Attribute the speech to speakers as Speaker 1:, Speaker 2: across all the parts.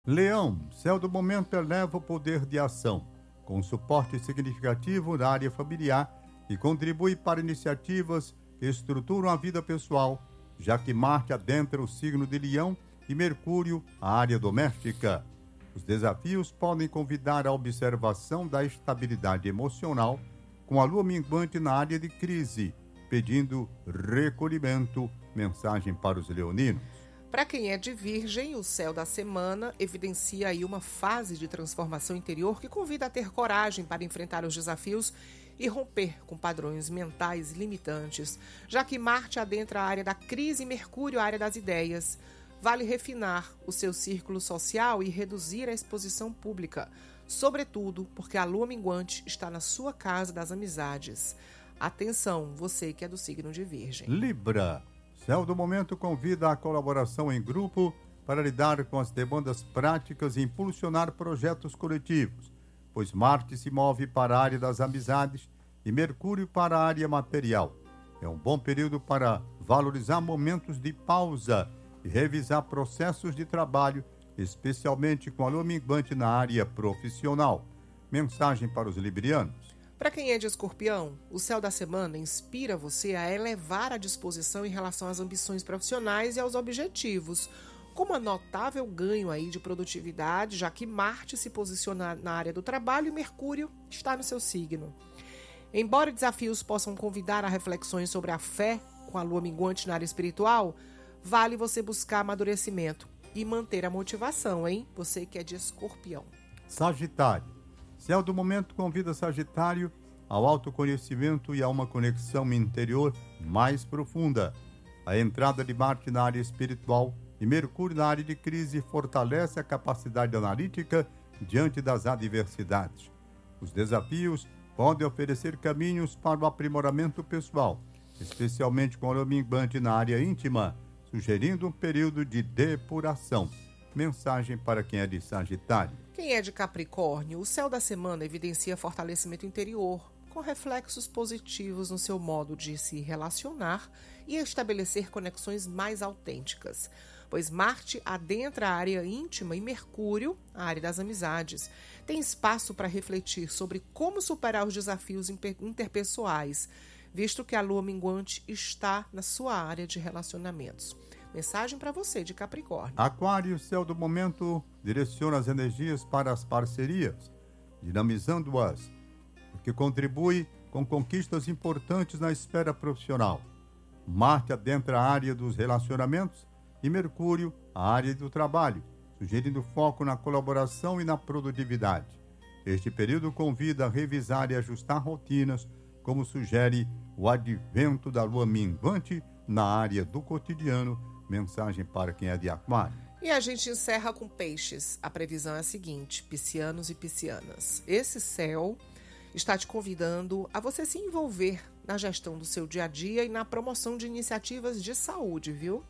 Speaker 1: Leão, céu do momento eleva o poder de ação, com suporte significativo na área familiar e contribui para iniciativas que estruturam a vida pessoal, já que Marte adentra o signo de Leão e Mercúrio a área doméstica. Os desafios podem convidar à observação da estabilidade emocional, com a lua minguante na área de crise, pedindo recolhimento. Mensagem para os leoninos.
Speaker 2: Para quem é de Virgem, o céu da semana evidencia aí uma fase de transformação interior que convida a ter coragem para enfrentar os desafios e romper com padrões mentais limitantes, já que Marte adentra a área da crise e Mercúrio a área das ideias. Vale refinar o seu círculo social e reduzir a exposição pública, sobretudo porque a lua minguante está na sua casa das amizades. Atenção, você que é do signo de Virgem.
Speaker 1: Libra, céu do momento convida a colaboração em grupo para lidar com as demandas práticas e impulsionar projetos coletivos, pois Marte se move para a área das amizades e Mercúrio para a área material. É um bom período para valorizar momentos de pausa e revisar processos de trabalho, especialmente com a lua minguante na área profissional. Mensagem para os librianos.
Speaker 2: Para quem é de Escorpião, o céu da semana inspira você a elevar a disposição em relação às ambições profissionais e aos objetivos, com um notável ganho aí de produtividade, já que Marte se posiciona na área do trabalho e Mercúrio está no seu signo. Embora desafios possam convidar a reflexões sobre a fé com a lua minguante na área espiritual, vale você buscar amadurecimento e manter a motivação, hein? Você que é de Escorpião.
Speaker 1: Sagitário, céu do momento convida Sagitário ao autoconhecimento e a uma conexão interior mais profunda. A entrada de Marte na área espiritual e Mercúrio na área de crise fortalece a capacidade analítica diante das adversidades. Os desafios podem oferecer caminhos para o aprimoramento pessoal, especialmente com a lua minguante na área íntima, sugerindo um período de depuração. Mensagem para quem é de Sagitário.
Speaker 2: Quem é de Capricórnio, o céu da semana evidencia fortalecimento interior, com reflexos positivos no seu modo de se relacionar e estabelecer conexões mais autênticas, pois Marte adentra a área íntima e Mercúrio a área das amizades. Tem espaço para refletir sobre como superar os desafios interpessoais, visto que a lua minguante está na sua área de relacionamentos. Mensagem para você de Capricórnio.
Speaker 1: Aquário, céu do momento direciona as energias para as parcerias, dinamizando-as, o que contribui com conquistas importantes na esfera profissional. Marte adentra a área dos relacionamentos e Mercúrio a área do trabalho, sugerindo foco na colaboração e na produtividade. Este período convida a revisar e ajustar rotinas, como sugere o advento da lua minguante na área do cotidiano. Mensagem para quem é de Aquário.
Speaker 2: E a gente encerra com Peixes. A previsão é a seguinte: piscianos e piscianas. Esse céu está te convidando a você se envolver na gestão do seu dia a dia e na promoção de iniciativas de saúde, viu?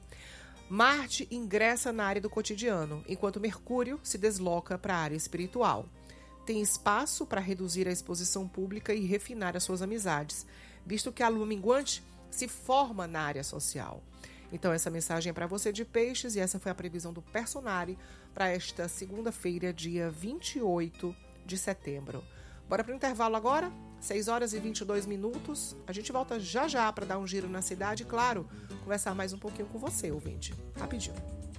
Speaker 2: Marte ingressa na área do cotidiano, enquanto Mercúrio se desloca para a área espiritual. Tem espaço para reduzir a exposição pública e refinar as suas amizades, visto que a lua minguante se forma na área social. Então, essa mensagem é para você de Peixes e essa foi a previsão do Personare para esta segunda-feira, dia 28 de setembro. Bora para o intervalo agora? 6 horas e 22 minutos. A gente volta já já para dar um giro na cidade e, claro, conversar mais um pouquinho com você, ouvinte. Rapidinho.